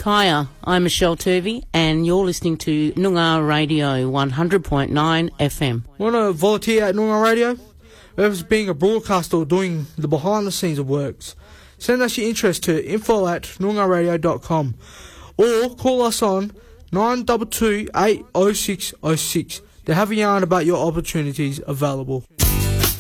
Kaya, I'm Michelle Turvey, and you're listening to Noongar Radio 100.9 FM. Want to volunteer at Noongar Radio? Whether being a broadcaster or doing the behind-the-scenes of works, send us your interest to info@noongarradio.com or call us on 922 80606 to have a yarn about your opportunities available.